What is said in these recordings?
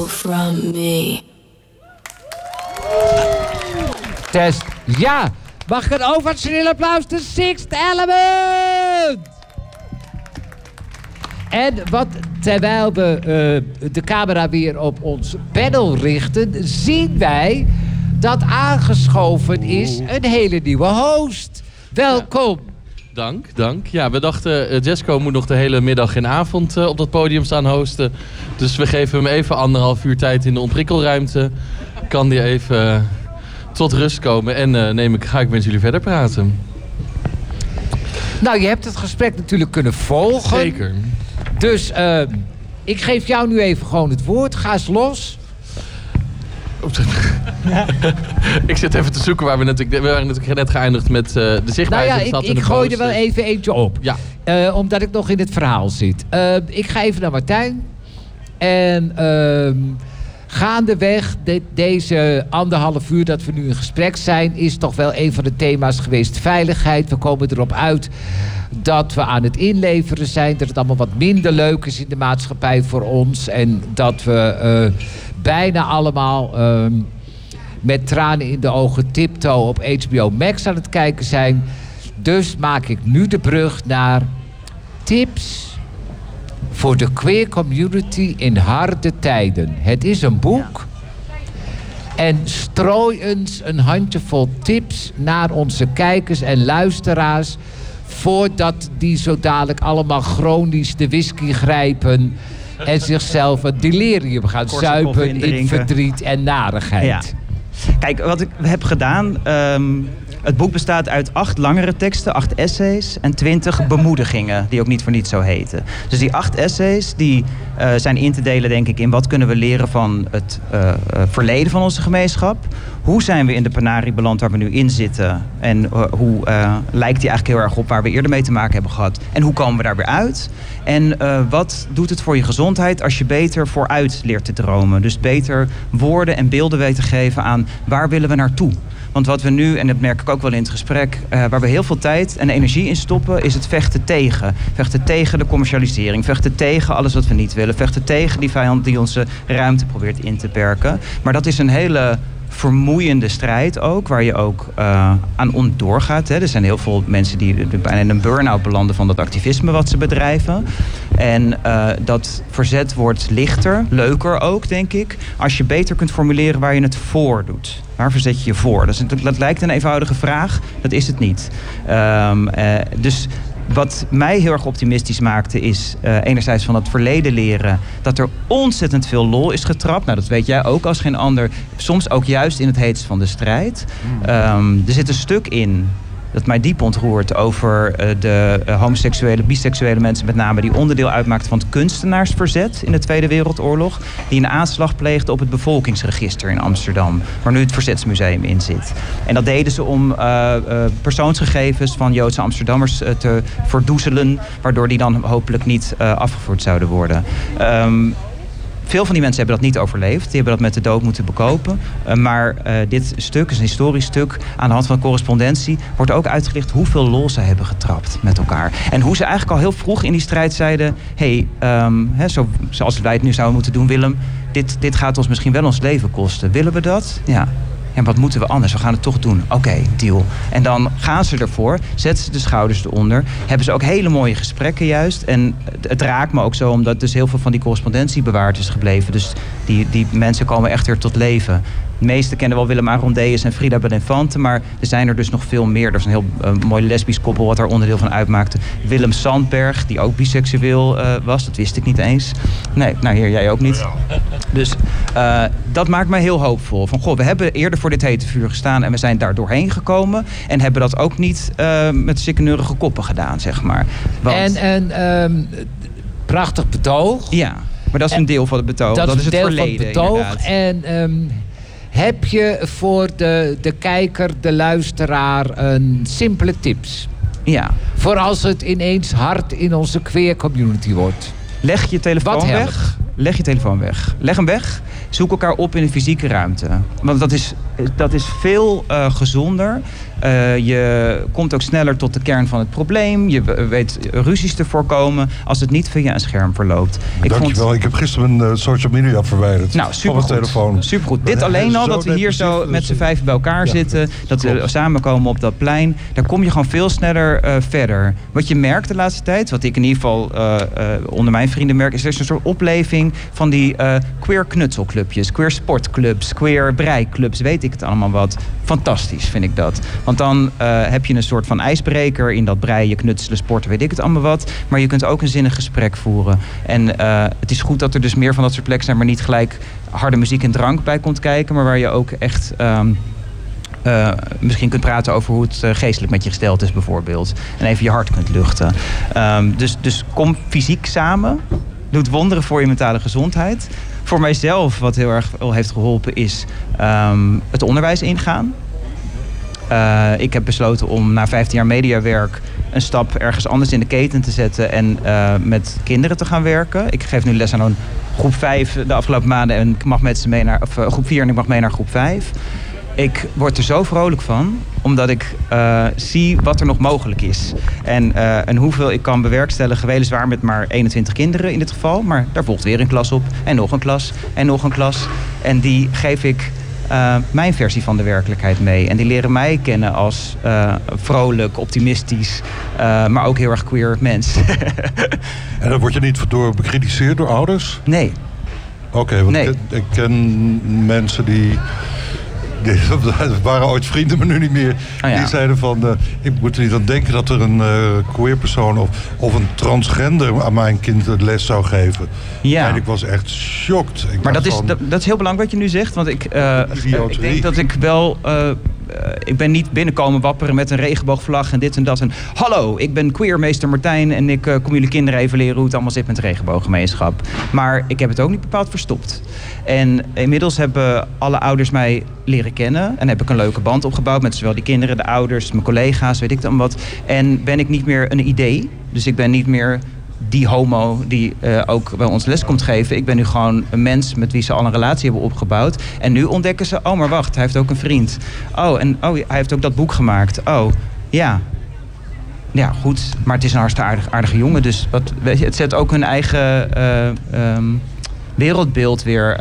from me. Test. Ja, mag ik een overdrille applaus? De Sixth Element! En terwijl we de camera weer op ons panel richten, zien wij dat aangeschoven is een hele nieuwe host. Welkom. Ja. Dank. Ja, we dachten, Jesco moet nog de hele middag en avond op dat podium staan hosten. Dus we geven hem even 1,5 uur tijd in de ontprikkelruimte. Kan die even tot rust komen en ga ik met jullie verder praten. Nou, je hebt het gesprek natuurlijk kunnen volgen. Zeker. Dus ik geef jou nu even gewoon het woord. Ga eens los. Ik zit even te zoeken waar we waren natuurlijk net geëindigd met de zichtbaarheid. Nou ja, ik gooi er wel even eentje op. Ja. Omdat ik nog in het verhaal zit. Ik ga even naar Martijn. En gaandeweg deze 1,5 uur dat we nu in gesprek zijn, is toch wel een van de thema's geweest veiligheid. We komen erop uit dat we aan het inleveren zijn. Dat het allemaal wat minder leuk is in de maatschappij voor ons. En dat we bijna allemaal met tranen in de ogen tiptoe op HBO Max aan het kijken zijn. Dus maak ik nu de brug naar tips voor de queer community in harde tijden. Het is een boek. En strooi eens een handjevol tips naar onze kijkers en luisteraars, voordat die zo dadelijk allemaal chronisch de whisky grijpen en zichzelf een delirium gaan zuipen in verdriet en narigheid. Ja. Kijk, wat ik heb gedaan, het boek bestaat uit 8 langere teksten, 8 essays en 20 bemoedigingen, die ook niet voor niets zo heten. Dus die 8 essays die zijn in te delen, denk ik, in wat kunnen we leren van het verleden van onze gemeenschap. Hoe zijn we in de penarie beland waar we nu in zitten? En hoe lijkt die eigenlijk heel erg op waar we eerder mee te maken hebben gehad? En hoe komen we daar weer uit? En wat doet het voor je gezondheid als je beter vooruit leert te dromen? Dus beter woorden en beelden weten geven aan waar willen we naartoe? Want wat we nu, en dat merk ik ook wel in het gesprek, waar we heel veel tijd en energie in stoppen, is het vechten tegen. Vechten tegen de commercialisering. Vechten tegen alles wat we niet willen. Vechten tegen die vijand die onze ruimte probeert in te perken. Maar dat is een hele vermoeiende strijd ook, waar je ook aan doorgaat. Hè. Er zijn heel veel mensen die bijna in een burn-out belanden van dat activisme wat ze bedrijven. En dat verzet wordt lichter, leuker ook, denk ik, als je beter kunt formuleren waar je het voor doet. Waar verzet je je voor? Dat lijkt een eenvoudige vraag, dat is het niet. Dus wat mij heel erg optimistisch maakte is enerzijds van het verleden leren, dat er ontzettend veel lol is getrapt. Nou, dat weet jij ook als geen ander. Soms ook juist in het heetst van de strijd. Er zit een stuk in dat mij diep ontroert over de homoseksuele, biseksuele mensen met name, die onderdeel uitmaakten van het kunstenaarsverzet in de Tweede Wereldoorlog, die een aanslag pleegden op het bevolkingsregister in Amsterdam, waar nu het Verzetsmuseum in zit. En dat deden ze om persoonsgegevens van Joodse Amsterdammers te verdoezelen, waardoor die dan hopelijk niet afgevoerd zouden worden. Veel van die mensen hebben dat niet overleefd. Die hebben dat met de dood moeten bekopen. Maar dit stuk is een historisch stuk. Aan de hand van correspondentie wordt ook uitgelicht hoeveel lol ze hebben getrapt met elkaar. En hoe ze eigenlijk al heel vroeg in die strijd zeiden, zoals wij het nu zouden moeten doen, Willem, dit gaat ons misschien wel ons leven kosten. Willen we dat? Ja. En wat moeten we anders? We gaan het toch doen. Oké, deal. En dan gaan ze ervoor, zetten ze de schouders eronder. Hebben ze ook hele mooie gesprekken juist. En het raakt me ook zo, omdat dus heel veel van die correspondentie bewaard is gebleven. Dus die mensen komen echt weer tot leven. De meesten kennen wel Willem Arondeus en Frida Belinfante, maar er zijn er dus nog veel meer. Er is een heel mooi lesbisch koppel wat daar onderdeel van uitmaakte. Willem Sandberg, die ook biseksueel was, dat wist ik niet eens. Nee, nou hier, jij ook niet. Dus dat maakt mij heel hoopvol. Van, we hebben eerder voor dit hete vuur gestaan en we zijn daar doorheen gekomen. En hebben dat ook niet met sikkeneurige koppen gedaan, zeg maar. Want prachtig betoog. Ja, maar dat is een deel van het betoog. Dat is het verleden, inderdaad. En heb je voor de kijker, de luisteraar, een simpele tips? Ja. Voor als het ineens hard in onze queer community wordt. Leg je telefoon weg. leg je telefoon weg. Leg hem weg. Zoek elkaar op in een fysieke ruimte. Want dat is veel gezonder. Je komt ook sneller tot de kern van het probleem. Je weet ruzies te voorkomen als het niet via een scherm verloopt. Dankjewel. Ik heb gisteren mijn social media verwijderd. Nou, supergoed. Van mijn telefoon. Supergoed. Dit alleen al, dat we hier zo met z'n 5 bij elkaar zitten. Dat we samenkomen op dat plein. Daar kom je gewoon veel sneller verder. Wat je merkt de laatste tijd, wat ik in ieder geval onder mijn vrienden merk, is er een soort opleving van die queer knutselclubjes, queer sportclubs, queer breiklubs, weet ik het allemaal wat. Fantastisch vind ik dat. Want dan heb je een soort van ijsbreker in dat breien, knutselen, sporten, weet ik het allemaal wat. Maar je kunt ook een zinnig gesprek voeren. En het is goed dat er dus meer van dat soort plekken zijn, maar niet gelijk harde muziek en drank bij komt kijken, maar waar je ook echt misschien kunt praten over hoe het geestelijk met je gesteld is bijvoorbeeld. En even je hart kunt luchten. Dus kom fysiek samen. Doet wonderen voor je mentale gezondheid. Voor mijzelf, wat heel erg heeft geholpen, is het onderwijs ingaan. Ik heb besloten om na 15 jaar mediawerk een stap ergens anders in de keten te zetten en met kinderen te gaan werken. Ik geef nu les aan een groep 5 de afgelopen maanden en ik mag met ze mee naar groep 4 en ik mag mee naar groep 5. Ik word er zo vrolijk van, omdat ik zie wat er nog mogelijk is. En hoeveel ik kan bewerkstelligen, weliswaar met maar 21 kinderen in dit geval. Maar daar volgt weer een klas op en nog een klas en nog een klas. En die geef ik mijn versie van de werkelijkheid mee. En die leren mij kennen als vrolijk, optimistisch, maar ook heel erg queer mens. En dan word je niet door bekritiseerd door ouders? Nee. Oké, want nee. Ik ken mensen die waren ooit vrienden, maar nu niet meer. Oh ja. Die zeiden van, ik moet er niet aan denken dat er een queer persoon of een transgender aan mijn kind les zou geven. Ja. En ik was echt shocked. Maar dat is heel belangrijk wat je nu zegt, want ik denk dat ik wel... ik ben niet binnenkomen wapperen met een regenboogvlag en dit en dat. En hallo, ik ben queermeester Martijn en ik kom jullie kinderen even leren hoe het allemaal zit met de regenbooggemeenschap. Maar ik heb het ook niet bepaald verstopt. En inmiddels hebben alle ouders mij leren kennen en heb ik een leuke band opgebouwd met zowel die kinderen, de ouders, mijn collega's, weet ik dan wat. En ben ik niet meer een idee, dus ik ben niet meer die homo die ook bij ons les komt geven. Ik ben nu gewoon een mens met wie ze al een relatie hebben opgebouwd. En nu ontdekken ze, oh maar wacht, hij heeft ook een vriend. Hij heeft ook dat boek gemaakt. Oh, ja. Ja, goed. Maar het is een hartstikke aardige jongen. Dus weet je, het zet ook hun eigen wereldbeeld weer...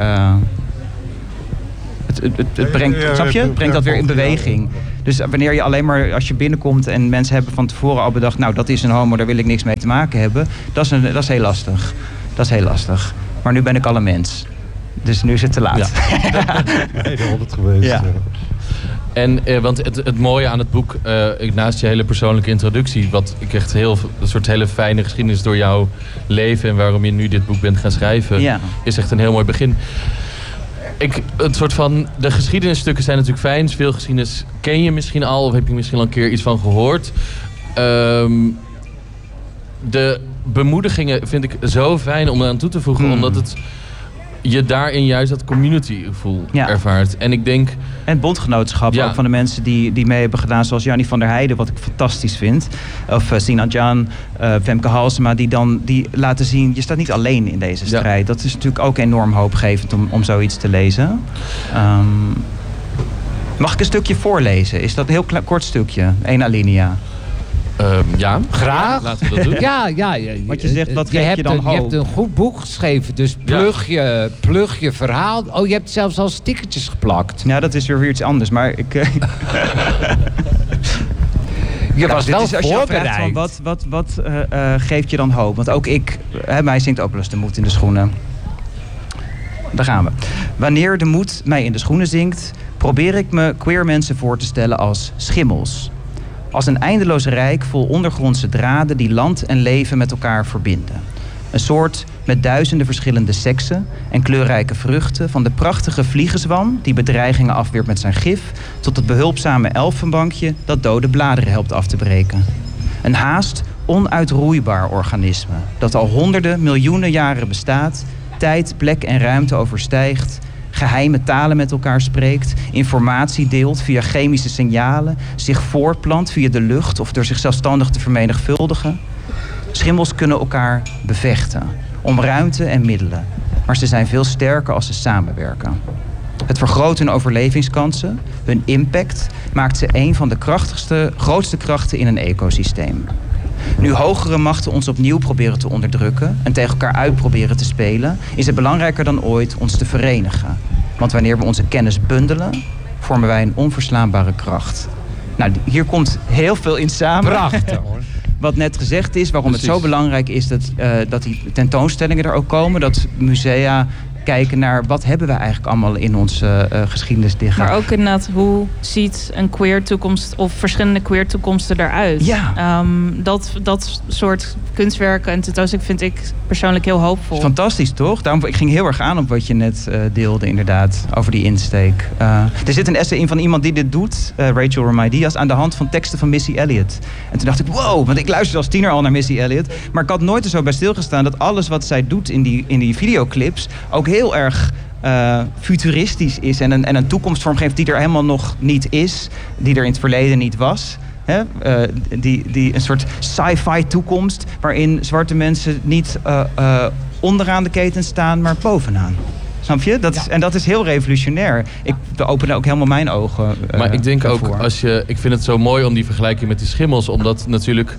Het brengt, snap je? Het brengt dat weer in beweging. Dus wanneer je alleen maar, als je binnenkomt en mensen hebben van tevoren al bedacht, nou dat is een homo, daar wil ik niks mee te maken hebben. Dat is heel lastig. Dat is heel lastig. Maar nu ben ik al een mens. Dus nu is het te laat. Ja. Nee, dat had het geweest. Ja. En want het mooie aan het boek, naast je hele persoonlijke introductie, wat ik echt een soort hele fijne geschiedenis door jouw leven en waarom je nu dit boek bent gaan schrijven, is echt een heel mooi begin. Een soort van, de geschiedenisstukken zijn natuurlijk fijn. Veel geschiedenis ken je misschien al, of heb je misschien al een keer iets van gehoord. De bemoedigingen vind ik zo fijn om eraan toe te voegen, omdat het je daarin juist dat community-gevoel ervaart. En ik denk... En bondgenootschap, ook van de mensen die mee hebben gedaan, zoals Jannie van der Heijden, wat ik fantastisch vind. Of Sinan Jan, Femke Halsema, die laten zien, je staat niet alleen in deze strijd. Ja. Dat is natuurlijk ook enorm hoopgevend om zoiets te lezen. Mag ik een stukje voorlezen? Is dat een heel kort stukje? 1 alinea. Ja, graag. Laten we dat doen. Ja. Want je zegt, wat geef je dan hoop? Je hebt een goed boek geschreven, dus plug je verhaal. Oh, je hebt zelfs al stickertjes geplakt. Ja, dat is weer iets anders, maar ik... Je was wel voorbereid. Wat geeft je dan hoop? Want ook ik, mij zingt ook wel eens de moed in de schoenen. Daar gaan we. Wanneer de moed mij in de schoenen zinkt, probeer ik me queer mensen voor te stellen als schimmels. Als een eindeloos rijk vol ondergrondse draden die land en leven met elkaar verbinden. Een soort met duizenden verschillende seksen en kleurrijke vruchten, van de prachtige vliegenzwam die bedreigingen afweert met zijn gif, tot het behulpzame elfenbankje dat dode bladeren helpt af te breken. Een haast onuitroeibaar organisme dat al honderden miljoenen jaren bestaat, tijd, plek en ruimte overstijgt, geheime talen met elkaar spreekt, informatie deelt via chemische signalen, zich voortplant via de lucht of door zich zelfstandig te vermenigvuldigen. Schimmels kunnen elkaar bevechten om ruimte en middelen. maar ze zijn veel sterker als ze samenwerken. Het vergroot hun overlevingskansen, hun impact, maakt ze een van de grootste krachten in een ecosysteem. Nu hogere machten ons opnieuw proberen te onderdrukken en tegen elkaar uit proberen te spelen, is het belangrijker dan ooit ons te verenigen. Want wanneer we onze kennis bundelen, vormen wij een onverslaanbare kracht. Nou, hier komt heel veel in samen. Prachtig. Wat net gezegd is, waarom het zo belangrijk is dat die tentoonstellingen er ook komen. Dat musea kijken naar wat hebben we eigenlijk allemaal in onze geschiedenis liggen. Maar ook inderdaad, hoe ziet een queer toekomst of verschillende queer toekomsten eruit? Ja. Dat soort kunstwerken en tentoonstellingen vind ik persoonlijk heel hoopvol. Fantastisch, toch? Daarom, ik ging heel erg aan op wat je net deelde, inderdaad, over die insteek. Er zit een essay in van iemand die dit doet, Rachel Romay Diaz, aan de hand van teksten van Missy Elliott. En toen dacht ik, wow, want ik luisterde als tiener al naar Missy Elliott, maar ik had nooit er zo bij stilgestaan dat alles wat zij doet in die videoclips ook heel erg futuristisch is en een toekomst vormgeeft die er helemaal nog niet is, die er in het verleden niet was. Hè? Die een soort sci-fi toekomst waarin zwarte mensen niet onderaan de keten staan, maar bovenaan. Snap je? Dat is heel revolutionair. Ik opende ook helemaal mijn ogen Maar ik denk daarvoor. ook, ik vind het zo mooi om die vergelijking met die schimmels, omdat natuurlijk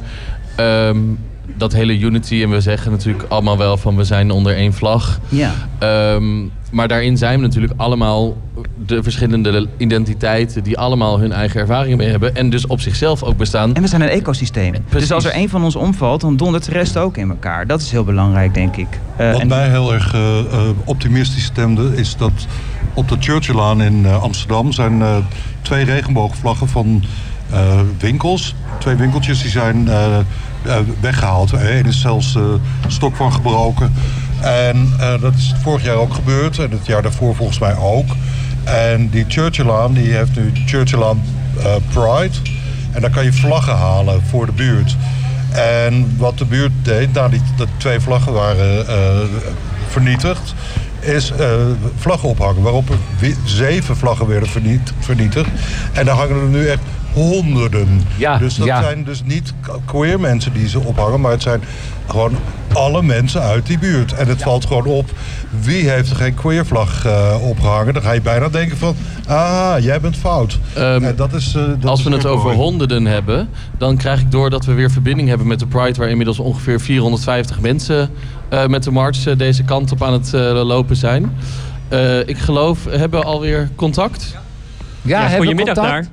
dat hele unity, en we zeggen natuurlijk allemaal wel van we zijn onder één vlag. Ja. Maar daarin zijn we natuurlijk allemaal de verschillende identiteiten die allemaal hun eigen ervaringen mee hebben en dus op zichzelf ook bestaan. En we zijn een ecosysteem. Precies. Dus als er één van ons omvalt, dan dondert de rest ook in elkaar. Dat is heel belangrijk, denk ik. Wat mij heel erg optimistisch stemde, is dat op de Churchilllaan in Amsterdam zijn 2 regenboogvlaggen van winkels. 2 winkeltjes die zijn weggehaald. Eén is zelfs stok van gebroken. En dat is vorig jaar ook gebeurd en het jaar daarvoor volgens mij ook. En die Churchilllaan die heeft nu Churchilllaan Pride. En daar kan je vlaggen halen voor de buurt. En wat de buurt deed, nadat die 2 vlaggen waren vernietigd, is vlaggen ophangen. Waarop er 7 vlaggen werden vernietigd. En daar hangen er nu echt honderden. Ja, dus dat zijn dus niet queer mensen die ze ophangen, maar het zijn gewoon alle mensen uit die buurt. En het valt gewoon op, wie heeft er geen queer vlag opgehangen? Dan ga je bijna denken van, jij bent fout. Als we het over honderden hebben, dan krijg ik door dat we weer verbinding hebben met de Pride, waar inmiddels ongeveer 450 mensen met de march deze kant op aan het lopen zijn. Ik geloof, hebben we alweer contact? Ja, goedemiddag daar.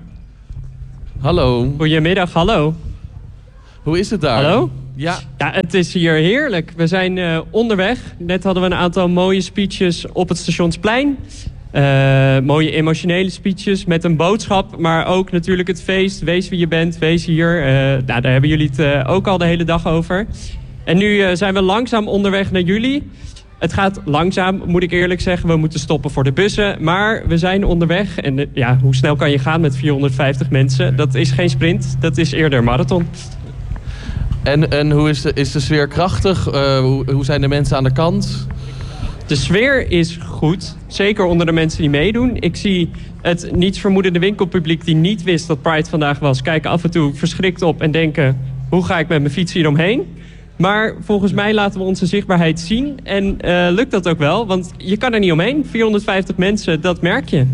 Hallo. Goedemiddag, hallo. Hoe is het daar? Hallo? Ja. Ja, het is hier heerlijk. We zijn onderweg. Net hadden we een aantal mooie speeches op het Stationsplein. Mooie emotionele speeches met een boodschap. Maar ook natuurlijk het feest. Wees wie je bent, wees hier. Daar hebben jullie het ook al de hele dag over. En nu zijn we langzaam onderweg naar jullie. Het gaat langzaam, moet ik eerlijk zeggen. We moeten stoppen voor de bussen. Maar we zijn onderweg. En hoe snel kan je gaan met 450 mensen? Dat is geen sprint. Dat is eerder een marathon. En hoe is de sfeer krachtig? Hoe zijn de mensen aan de kant? De sfeer is goed. Zeker onder de mensen die meedoen. Ik zie het nietsvermoedende winkelpubliek die niet wist dat Pride vandaag was, kijken af en toe verschrikt op en denken, hoe ga ik met mijn fiets hieromheen? Maar volgens mij laten we onze zichtbaarheid zien. En lukt dat ook wel, want je kan er niet omheen. 450 mensen, dat merk je.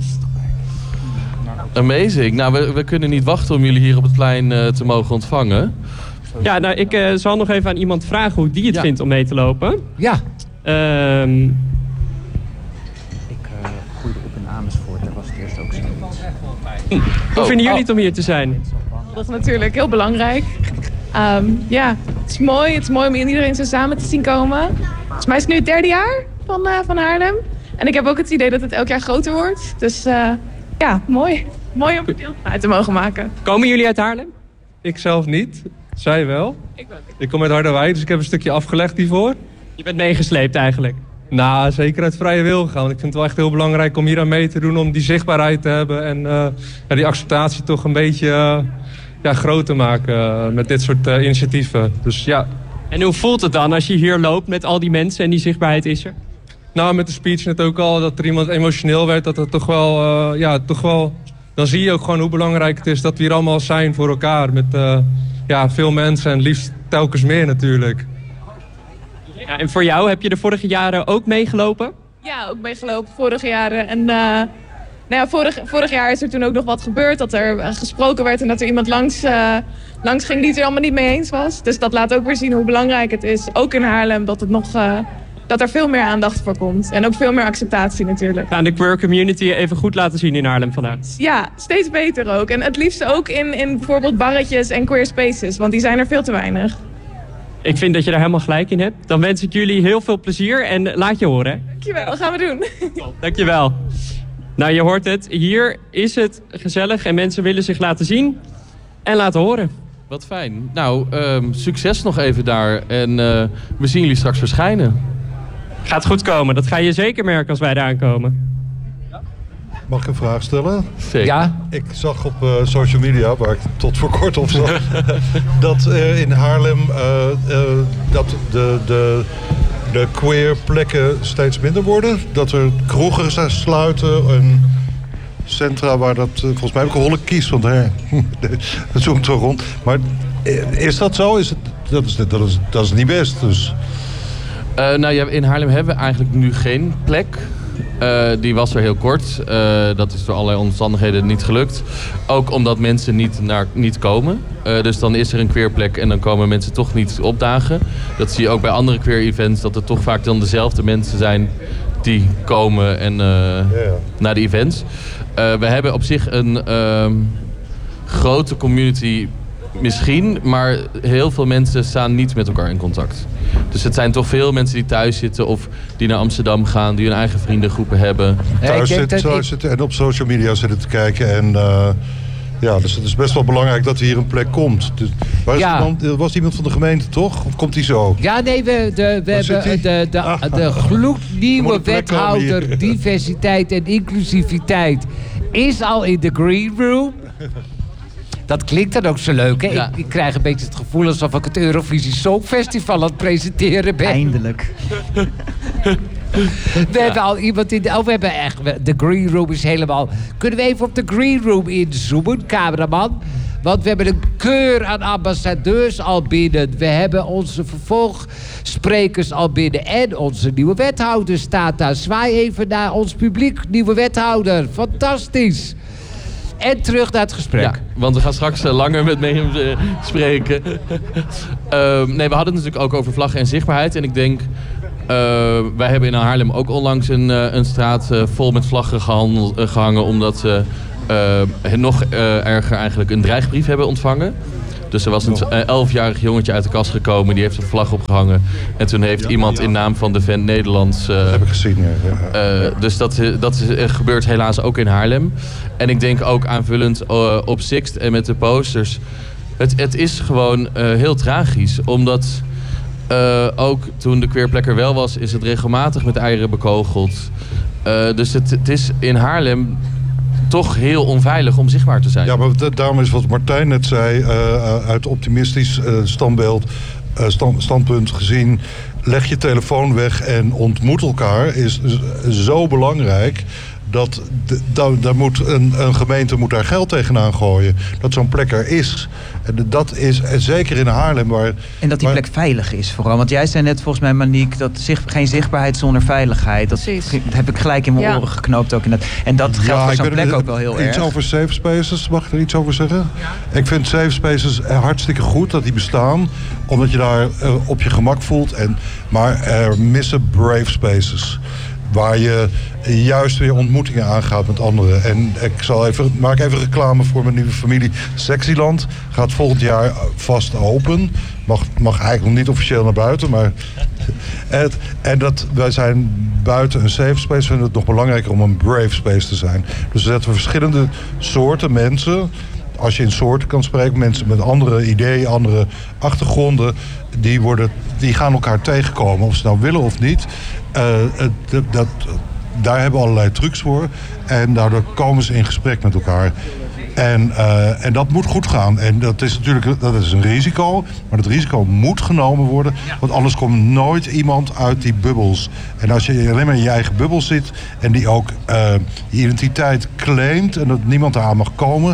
Amazing. Nou, we kunnen niet wachten om jullie hier op het plein te mogen ontvangen. Ja, nou, ik zal nog even aan iemand vragen hoe die het vindt om mee te lopen. Ja. Ik groeide op in Amersfoort, daar was het eerst ook zo. Hoe vinden jullie het om hier te zijn? Dat is natuurlijk heel belangrijk. Het is mooi. Het is mooi om iedereen zo samen te zien komen. Volgens mij is het nu het 3e jaar van Haarlem. En ik heb ook het idee dat het elk jaar groter wordt. Dus mooi. Mooi om deel uit te mogen maken. Komen jullie uit Haarlem? Ik zelf niet. Zij wel. Ik kom uit Harderwijk, dus ik heb een stukje afgelegd hiervoor. Je bent meegesleept eigenlijk. Nou, zeker uit vrije wil gegaan. Want ik vind het wel echt heel belangrijk om hier aan mee te doen, om die zichtbaarheid te hebben en die acceptatie toch een beetje groot te maken met dit soort initiatieven. Dus ja. En hoe voelt het dan als je hier loopt met al die mensen en die zichtbaarheid is er? Nou, met de speech net ook al, dat er iemand emotioneel werd, dat het toch wel... Dan zie je ook gewoon hoe belangrijk het is dat we hier allemaal zijn voor elkaar. Met veel mensen en liefst telkens meer natuurlijk. Ja, en voor jou, heb je de vorige jaren ook meegelopen? Ja, ook meegelopen vorige jaren. En vorig jaar is er toen ook nog wat gebeurd. Dat er gesproken werd en dat er iemand langs ging die het er allemaal niet mee eens was. Dus dat laat ook weer zien hoe belangrijk het is. Ook in Haarlem dat er veel meer aandacht voor komt. En ook veel meer acceptatie natuurlijk. Aan de queer community even goed laten zien in Haarlem vandaag. Ja, steeds beter ook. En het liefst ook in bijvoorbeeld barretjes en queer spaces. Want die zijn er veel te weinig. Ik vind dat je daar helemaal gelijk in hebt. Dan wens ik jullie heel veel plezier en laat je horen. Hè? Dankjewel, dat gaan we doen. Dankjewel. Nou, je hoort het. Hier is het gezellig en mensen willen zich laten zien en laten horen. Wat fijn. Nou, succes nog even daar. En we zien jullie straks verschijnen. Gaat goed komen. Dat ga je zeker merken als wij daar aankomen. Mag ik een vraag stellen? Zeker. Ja? Ik zag op social media, waar ik tot voor kort op zat, dat in Haarlem dat de queer plekken steeds minder worden. Dat er kroegen sluiten en centra waar dat... volgens mij heb ik een holle kies, want het zoomt zo rond. Maar is dat zo? Dat is niet best, dus... in Haarlem hebben we eigenlijk nu geen plek. Die was er heel kort. Dat is door allerlei omstandigheden niet gelukt. Ook omdat mensen niet komen. Dus dan is er een queerplek en dan komen mensen toch niet opdagen. Dat zie je ook bij andere queer events. Dat er toch vaak dan dezelfde mensen zijn die komen en naar de events. We hebben op zich een grote community misschien. Maar heel veel mensen staan niet met elkaar in contact. Dus het zijn toch veel mensen die thuis zitten of die naar Amsterdam gaan, die hun eigen vriendengroepen hebben. Thuis zitten en op social media zitten te kijken. En dus het is best wel belangrijk dat er hier een plek komt. Dus, was iemand van de gemeente, toch? Of komt hij zo? Ja, nee, we hebben de gloednieuwe wethouder diversiteit en inclusiviteit is al in de green room. Dat klinkt dan ook zo leuk, hè? Ja. Ik krijg een beetje het gevoel alsof ik het Eurovisie Songfestival aan het presenteren ben. Eindelijk. We hebben al iemand in we hebben echt... De green room is helemaal... Kunnen we even op de green room inzoomen, cameraman? Want we hebben een keur aan ambassadeurs al binnen. We hebben onze vervolgsprekers al binnen. En onze nieuwe wethouder staat daar. Zwaai even naar ons publiek. Nieuwe wethouder. Fantastisch. En terug naar het gesprek. Ja, want we gaan straks langer met hem spreken. We hadden het natuurlijk ook over vlaggen en zichtbaarheid. En ik denk, wij hebben in Haarlem ook onlangs een straat vol met vlaggen gehangen. Omdat ze nog erger eigenlijk een dreigbrief hebben ontvangen. Dus er was een 11-jarig jongetje uit de kast gekomen. Die heeft een vlag opgehangen. En toen heeft iemand in naam van Defend Nederlands... dat heb ik gezien, ja. Dus dat gebeurt helaas ook in Haarlem. En ik denk ook aanvullend op Sixt en met de posters. Het is gewoon heel tragisch. Omdat ook toen de queerplek er wel was... is het regelmatig met eieren bekogeld. Dus het is in Haarlem... toch heel onveilig om zichtbaar te zijn. Ja, maar daarom is wat Martijn net zei... uit optimistisch standpunt gezien... leg je telefoon weg en ontmoet elkaar... is zo belangrijk... daar moet een gemeente moet daar geld tegenaan gooien. Dat zo'n plek er is. En dat is zeker in Haarlem waar... En dat die plek veilig is vooral. Want jij zei net volgens mij, Manique... dat geen zichtbaarheid zonder veiligheid. Dat heb ik gelijk in mijn oren geknoopt ook. En dat geldt voor zo'n plek ook wel heel erg. Iets over safe spaces, mag ik er iets over zeggen? Ja. Ik vind safe spaces hartstikke goed dat die bestaan. Omdat je daar op je gemak voelt. Maar er missen brave spaces. Waar je juist weer ontmoetingen aangaat met anderen. En maak even reclame voor mijn nieuwe familie. Sexyland gaat volgend jaar vast open. Mag eigenlijk nog niet officieel naar buiten. Maar wij zijn buiten een safe space. We vinden het nog belangrijker om een brave space te zijn. Dus we zetten verschillende soorten mensen... Als je in soorten kan spreken, mensen met andere ideeën, andere achtergronden... die gaan elkaar tegenkomen, of ze nou willen of niet. Daar hebben we allerlei trucs voor. En daardoor komen ze in gesprek met elkaar. En dat moet goed gaan. En dat is natuurlijk een risico. Maar dat risico moet genomen worden. Want anders komt nooit iemand uit die bubbels. En als je alleen maar in je eigen bubbel zit... en die ook je identiteit claimt... en dat niemand eraan mag komen...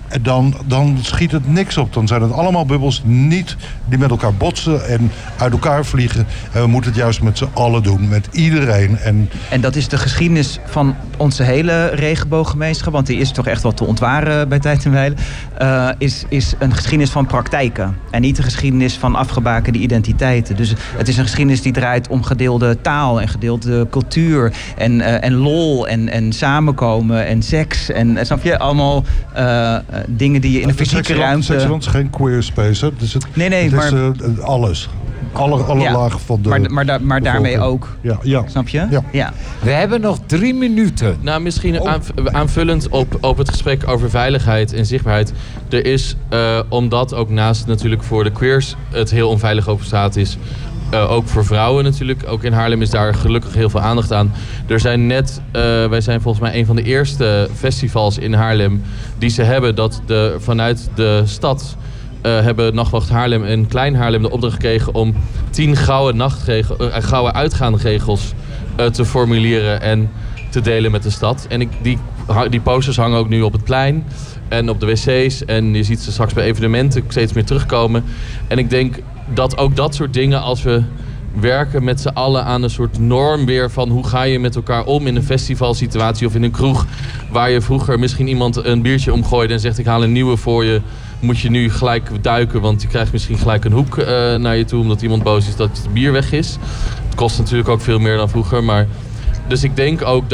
En dan schiet het niks op. Dan zijn het allemaal bubbels die met elkaar botsen en uit elkaar vliegen. En we moeten het juist met z'n allen doen, met iedereen. En dat is de geschiedenis van onze hele regenbooggemeenschap, want die is toch echt wel te ontwaren bij Tijd en Wijle. Is een geschiedenis van praktijken en niet een geschiedenis van afgebakende identiteiten. Dus het is een geschiedenis die draait om gedeelde taal en gedeelde cultuur en lol en samenkomen en seks en snap je, allemaal dingen die je in de fysieke ruimte... Seksueel is geen queer space, hè? Dus het is alles. Alle lagen van de... Maar daarmee ook. Ja. Snap je? Ja. We hebben nog 3 minuten. Nou, misschien aanvullend op het gesprek over veiligheid en zichtbaarheid. Er is, omdat ook naast natuurlijk voor de queers het heel onveilig over straat is... ook voor vrouwen natuurlijk. Ook in Haarlem is daar gelukkig heel veel aandacht aan. Er zijn wij zijn volgens mij een van de eerste festivals in Haarlem die ze hebben, dat vanuit de stad hebben Nachtwacht Haarlem en Klein Haarlem de opdracht gekregen om 10 gouden uitgaande regels te formuleren en te delen met de stad. En die posters hangen ook nu op het plein en op de wc's. En je ziet ze straks bij evenementen steeds meer terugkomen. En ik denk dat ook dat soort dingen, als we werken met z'n allen aan een soort norm weer van hoe ga je met elkaar om in een festivalsituatie of in een kroeg waar je vroeger misschien iemand een biertje omgooide en zegt ik haal een nieuwe voor je, moet je nu gelijk duiken, want je krijgt misschien gelijk een hoek naar je toe omdat iemand boos is dat het bier weg is. Het kost natuurlijk ook veel meer dan vroeger, maar dus ik denk ook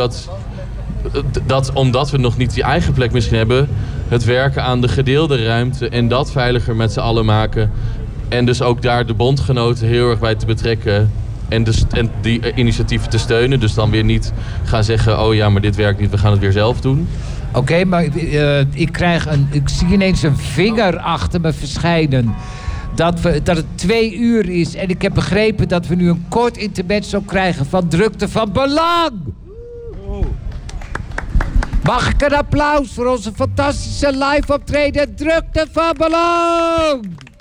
dat omdat we nog niet die eigen plek misschien hebben, het werken aan de gedeelde ruimte en dat veiliger met z'n allen maken. En dus ook daar de bondgenoten heel erg bij te betrekken. En die initiatieven te steunen. Dus dan weer niet gaan zeggen, oh ja, maar dit werkt niet, we gaan het weer zelf doen. Oké, maar ik zie ineens een vinger achter me verschijnen. Dat het 2 uur is. En ik heb begrepen dat we nu een kort intermezzo krijgen van Drukte van Belang. Mag ik een applaus voor onze fantastische live optreden Drukte van Belang?